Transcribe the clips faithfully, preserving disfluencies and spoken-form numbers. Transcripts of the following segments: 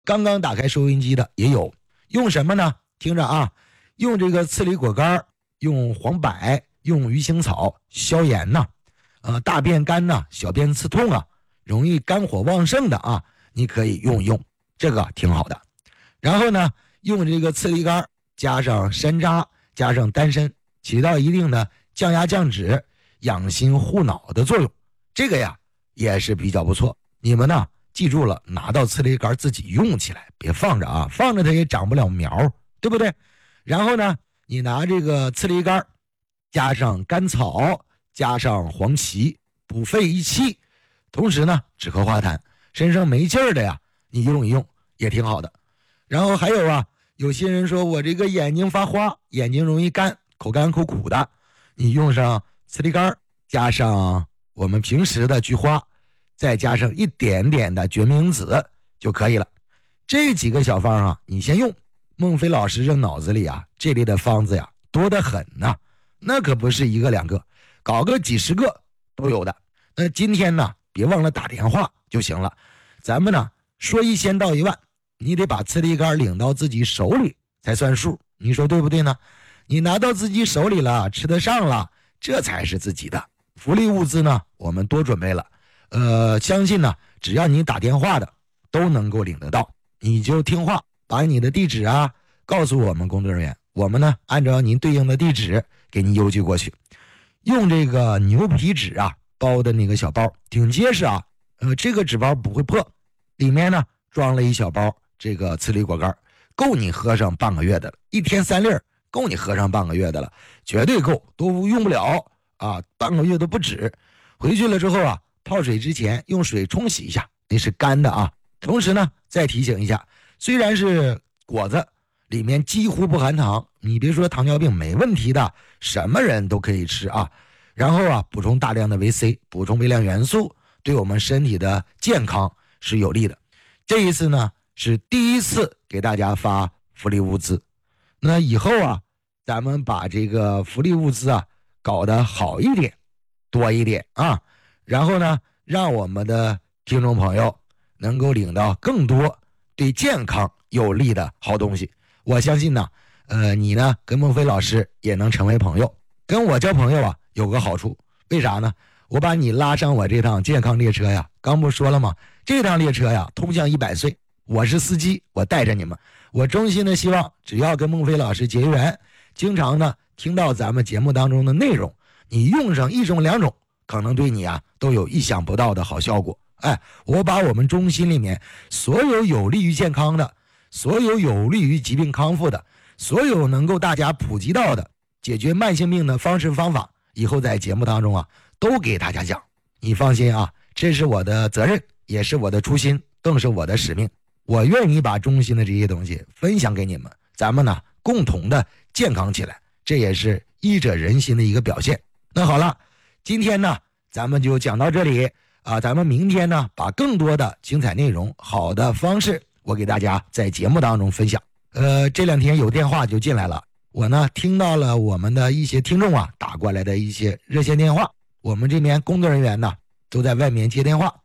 刚刚打开收音机的也有。用什么呢？听着啊，用这个刺梨果干，用黄柏，用鱼腥草消炎呐、呃，大便干呐、小便刺痛啊，容易肝火旺盛的啊，你可以用一用，这个挺好的。然后呢，用这个刺梨干加上山楂加上丹参，起到一定的降压降脂、养心护脑的作用，这个呀也是比较不错。你们呢记住了，拿到刺梨干自己用起来，别放着啊，放着它也长不了苗，对不对？然后呢，你拿这个刺梨干加上甘草加上黄芪，补肺益气，同时呢止咳化痰，身上没劲儿的呀，你用一用也挺好的。然后还有啊，有些人说我这个眼睛发花，眼睛容易干，口干口苦的，你用上刺梨干加上我们平时的菊花，再加上一点点的决明子就可以了。这几个小方啊，你先用。孟非老师这脑子里啊，这类的方子呀多得很呐、啊，那可不是一个两个，搞个几十个都有的。那今天呢，别忘了打电话就行了。咱们呢说一千道一万，你得把刺梨干领到自己手里才算数，你说对不对呢？你拿到自己手里了，吃得上了，这才是自己的福利物资呢。我们多准备了，呃，相信呢，只要你打电话的都能够领得到，你就听话，把你的地址啊告诉我们工作人员，我们呢按照您对应的地址给您邮寄过去。用这个牛皮纸啊包的那个小包，挺结实啊，呃，这个纸包不会破，里面呢装了一小包这个刺梨果干，够你喝上半个月的了，一天三粒够你喝上半个月的了，绝对够，都用不了啊，半个月都不止。回去了之后啊，泡水之前用水冲洗一下，那是干的啊。同时呢，再提醒一下，虽然是果子，里面几乎不含糖，你别说糖尿病没问题的，什么人都可以吃啊。然后啊，补充大量的维 C， 补充微量元素，对我们身体的健康是有利的。这一次呢，是第一次给大家发福利物资，那以后啊，咱们把这个福利物资啊搞得好一点，多一点啊，然后呢，让我们的听众朋友能够领到更多对健康有利的好东西。我相信呢，呃，你呢跟孟非老师也能成为朋友，跟我交朋友啊有个好处，为啥呢？我把你拉上我这趟健康列车呀，刚不说了吗？这趟列车呀通向一百岁，我是司机，我带着你们。我衷心的希望，只要跟孟非老师结缘，经常呢听到咱们节目当中的内容，你用上一种两种，可能对你啊都有意想不到的好效果。哎，我把我们中心里面所有有利于健康的，所有有利于疾病康复的，所有能够大家普及到的解决慢性病的方式方法，以后在节目当中啊都给大家讲。你放心啊，这是我的责任，也是我的初心，更是我的使命。我愿意把中心的这些东西分享给你们，咱们呢共同的健康起来，这也是医者仁心的一个表现。那好了，今天呢咱们就讲到这里啊，咱们明天呢把更多的精彩内容、好的方式，我给大家在节目当中分享。呃，这两天有电话就进来了，我呢听到了我们的一些听众啊打过来的一些热线电话，我们这边工作人员呢都在外面接电话。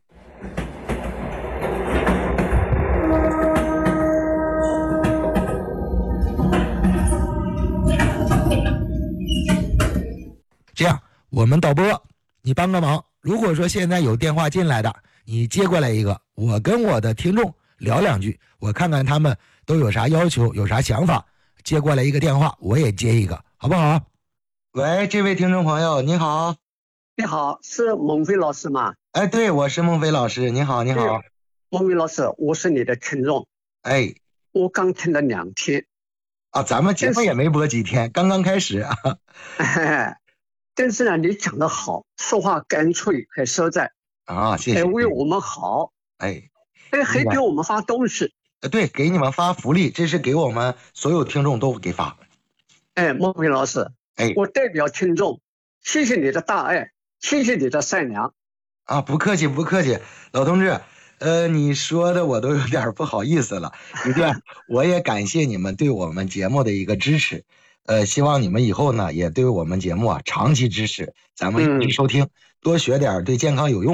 这样，我们导播，你帮个忙。如果说现在有电话进来的，你接过来一个，我跟我的听众聊两句，我看看他们都有啥要求，有啥想法。接过来一个电话，我也接一个，好不好？喂，这位听众朋友，你好。 你好，是孟非老师吗？ 哎，对，我是孟非老师。你好，你好。 孟非老师，我是你的听众。 哎， 我刚听了两天。 啊，咱们节目也没播几天，刚刚开始啊。 哎，但是呢，你讲得好，说话干脆还实在啊，谢谢。 还为我们好， 哎， 哎，还给我们发东西。 对，给你们发福利，这是给我们所有听众都给发。 哎，孟非老师， 哎， 我代表听众，谢谢你的大爱，谢谢你的善良。 啊，不客气，不客气，老同志。呃，你说的我都有点不好意思了。一个，我也感谢你们对我们节目的一个支持。呃，希望你们以后呢，也对我们节目啊长期支持，咱们一直收听，嗯、多学点对健康有用的。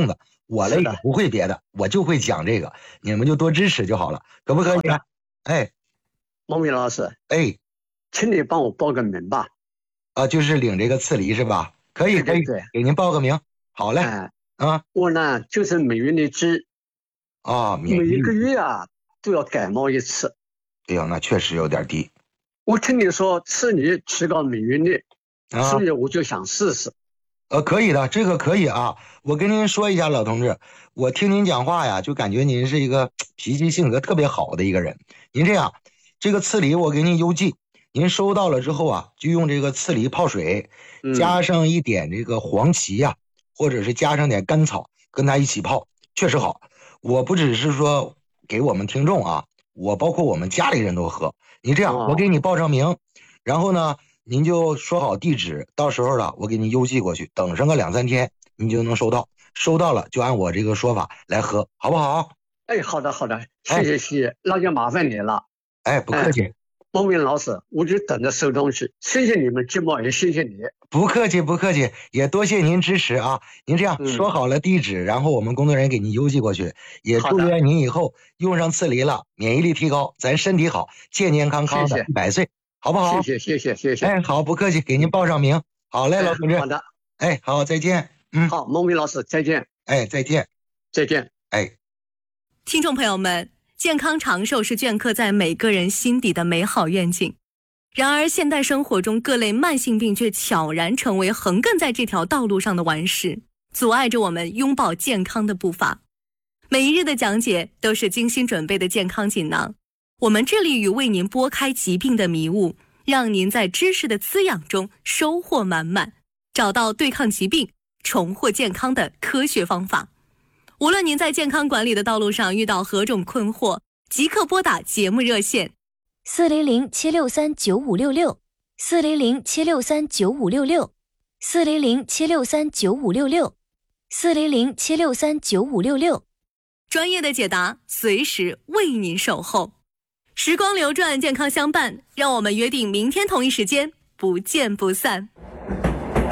我嘞也不会别的，我就会讲这个，你们就多支持就好了，可不可以？哎， 孟明老师， 哎， 请你帮我报个名吧。 啊，就是领这个赐梨是吧？可以，可以，给您报个名。好嘞， 哎， 啊， 我呢就是免疫力低， 啊， 每一个月啊都要感冒一次。 哎呦，那确实有点低。 我听你说吃梨提高免疫力， 啊， 所以我就想试试。 呃，可以的，这个可以啊。我跟您说一下，老同志，我听您讲话呀，就感觉您是一个脾气性格特别好的一个人。您这样，这个刺梨我给您邮寄，您收到了之后啊，就用这个刺梨泡水，加上一点这个黄芪呀、啊，或者是加上点甘草，跟它一起泡，确实好。我不只是说给我们听众啊，我包括我们家里人都喝。你这样，我给你报上名，然后呢，您就说好地址，到时候了我给您邮寄过去，等上个两三天你就能收到，收到了就按我这个说法来喝，好不好？ 哎，好的好的，谢谢谢谢，哎、那就麻烦你了。 哎，不客气。 孟明老师，我就等着收东西，谢谢你们节目，也谢谢你。 不客气不客气，也多谢您支持啊！您这样、嗯、说好了地址，然后我们工作人员给您邮寄过去，也祝愿您以后用上刺梨了，免疫力提高，咱身体好，健健康康的一百岁，好不好？ 谢谢谢谢谢谢。 哎，好，不客气，给您报上名。好嘞，老同志。 好的。 哎，好，再见。嗯， 好，孟明老师，再见。 哎，再见， 再见。 哎， 听众朋友们，健康长寿是镌刻在每个人心底的美好愿景。然而现代生活中各类慢性病却悄然成为横亘在这条道路上的顽石，阻碍着我们拥抱健康的步伐。每一日的讲解都是精心准备的健康锦囊，我们致力于为您拨开疾病的迷雾，让您在知识的滋养中收获满满，找到对抗疾病、重获健康的科学方法。无论您在健康管理的道路上遇到何种困惑，即刻拨打节目热线四零零七六三九五六六，四零零七六三九五六六，四零零七六三九五六六，四零零七六三九五六六。 专业的解答，随时为您守候。时光流转，健康相伴，让我们约定明天同一时间不见不散。